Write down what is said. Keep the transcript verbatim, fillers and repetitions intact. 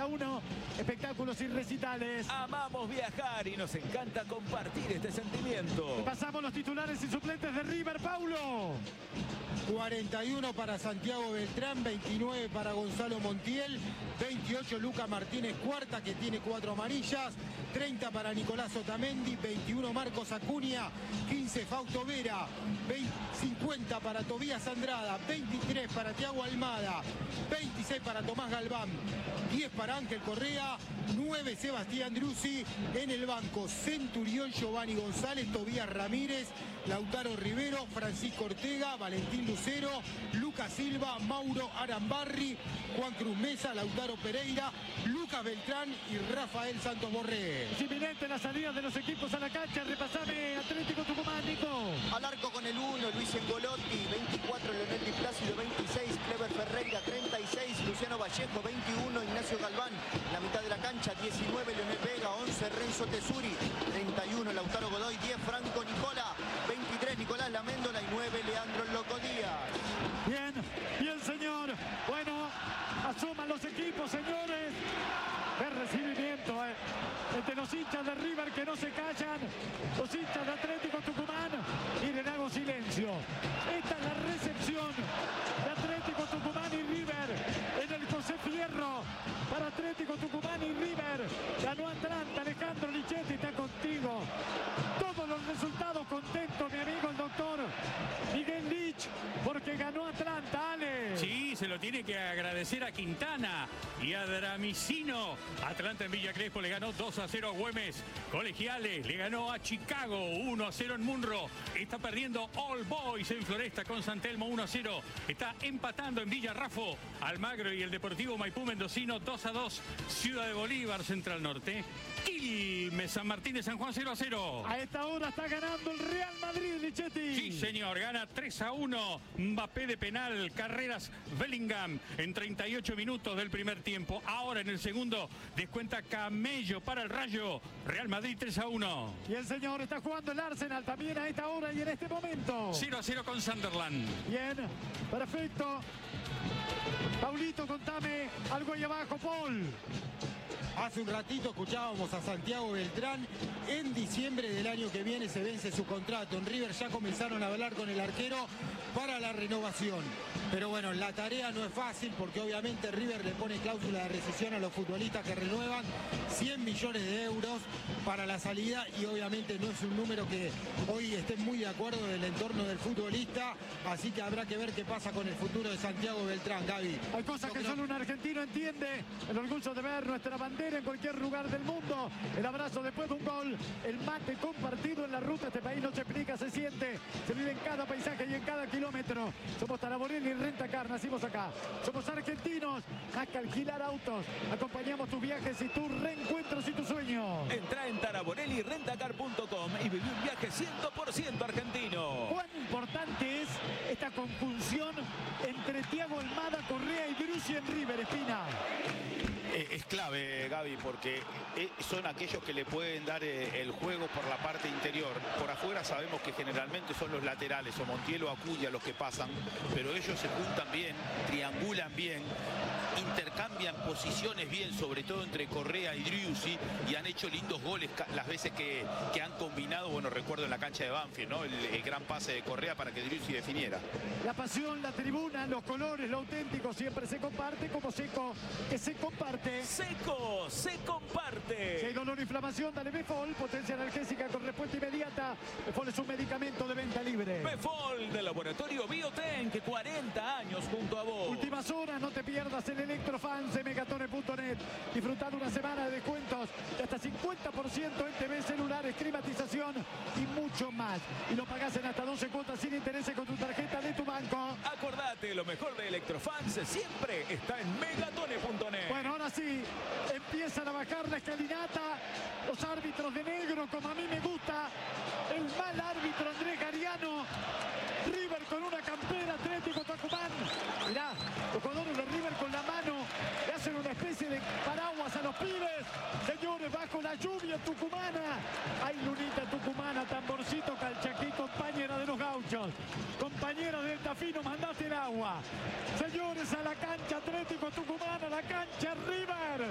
a uno. Espectáculos y recitales. Amamos viajar y nos encanta compartir este sentimiento. Pasamos los titulares y suplentes de River, Paulo. cuarenta y uno para Santiago Beltrán, veintinueve para Gonzalo Montiel, veintiocho Lucas Martínez Cuarta, que tiene cuatro amarillas, treinta para Nicolás Otamendi, veintiuno Marcos Acuña, quince Fausto Vera, veinte, cincuenta para Tobías Andrada, veintitrés para Thiago Almada, veintiséis para Tomás Galván, diez para Ángel Correa, nueve Sebastián Driussi. En el banco Centurión, Giovanni González, Tobías Ramírez, Lautaro Rivero, Francisco Ortega, Valentín Lucero, Lucas Silva, Mauro Arambarri, Juan Cruz Mesa, Lautaro Pereira, Lucas Beltrán y Rafael Santos Borré. Es inminente la salida de los equipos a la cancha. Repasame Atlético Tucumán, Nico. Al arco con el uno, Luis Engolotti, veinticuatro, Leonel Di Plácido, veintiséis, Clever Ferreira, treinta y seis, Luciano Vallejo, veintiuno, Ignacio Galván, la mitad de la cancha, diecinueve, Leonel Vega, once, Renzo Tesuri, treinta y uno, Lautaro Godoy, diez, Franco Nicola, veintitrés, Nicolás Laméndola y nueve, Leandro Loco Díaz. Bien, bien, señor. Bueno, asoman los equipos, señores. Qué recibimiento, eh. Entre los hinchas de River que no se callan, los hinchas de Atlético Tucumán. Miren, hago silencio. Esta es la recepción de Atlético Tucumán y River en el José Fierro. Para Atlético Tucumán y River. Ganó Atlanta, Alejandro Lichetti está contigo. Todos los resultados contentos, mi amigo el doctor Miguel Lich, porque ganó Atlanta, Ale. Sí, se lo tiene que agradecer a Quintana y a Dramicino. Atlanta en Villa Crespo le ganó dos a cero a Güemes. Colegiales le ganó a Chicago uno a cero en Munro. Está perdiendo All Boys en Floresta con San Telmo uno a cero. Está empatando en Villa Raffo Almagro y el Deportivo Maipú Mendocino dos a dos. Ciudad de Bolívar, Central Norte. Quilmes, San Martín de San Juan cero a cero. A esta hora está ganando el Real Madrid, Lichetti. Sí, señor, gana tres a uno. Mbappé de penal, Carreras Bellingham en treinta y ocho minutos del primer tiempo. Ahora en el segundo descuenta Camello para el Rayo. Real Madrid tres a uno. Y el señor está jugando el Arsenal también a esta hora y en este momento. cero a cero con Sunderland. Bien, perfecto. Paulito, contame algo ahí abajo, Paul. Hace un ratito escuchábamos a Santiago Beltrán. En diciembre del año que viene se vence su contrato. En River ya comenzaron a hablar con el arquero para la renovación. Pero bueno, la tarea no es fácil porque obviamente River le pone cláusula de rescisión a los futbolistas que renuevan cien millones de euros para la salida y obviamente no es un número que hoy esté muy de acuerdo del entorno del futbolista. Así que habrá que ver qué pasa con el futuro de Santiago Beltrán, Gaby. Hay cosas Yo que creo... solo un argentino entiende. El orgullo de ver nuestra bandera en cualquier lugar del mundo. El abrazo después de un gol. El mate compartido en la ruta. Este país no se explica, se siente. Se vive en cada paisaje y en cada kilómetro. Somos Taraborelli y Rentacar. Nacimos acá. Somos argentinos. Más que alquilar autos. Acompañamos tus viajes y tus reencuentros y tus sueños. Entra en taraborelli rentacar punto com y viví un viaje cien por ciento argentino. Cuán importante es esta conjunción entre Thiago Almada, Correa y Driussi en River, Espina. Es clave, Gaby, porque son aquellos que le pueden dar el juego por la parte interior. Por afuera sabemos que generalmente son los laterales, o Montiel o Acuña los que pasan, pero ellos se juntan bien, triangulan bien, intercambian posiciones bien, sobre todo entre Correa y Driussi, y han hecho lindos goles las veces que, que han combinado. Bueno, recuerdo en la cancha de Banfield, ¿no? El, el gran pase de Correa para que Driussi definiera. La pasión, la tribuna, los colores, lo auténtico siempre se comparte, como Seco, que se comparte. Seco, se comparte. Si hay dolor o inflamación, dale Befol, potencia analgésica con respuesta inmediata. Befol es un medicamento de venta libre. Befol del laboratorio Biotenk, cuarenta años junto a vos. Últimas horas, no te pierdas el Electrofans de Megatone punto net. Disfrutando una semana de descuentos de hasta cincuenta por ciento en T V, celulares, climatización y mucho más. Y lo pagás en hasta doce cuotas sin intereses con tu tarjeta de tu banco. Acordate, lo mejor de Electrofans siempre está en Megatone punto net. Bueno, ahora sí, empiezan a bajar la escalinata. Los árbitros de negro, como a mí me gusta. El mal árbitro Andrés Gariano. River con una campera, Atlético Tucumán. Mirá, los jugadores de River con la mano le hacen una especie de paraguas a los pibes. Señores, bajo la lluvia tucumana. Ay, lunita tucumana, tamborcito Calchaquí, compañera de los gauchos. Compañera del Tafino, mandate el agua. Señores, a la cancha Atlético Tucumán, a la cancha River.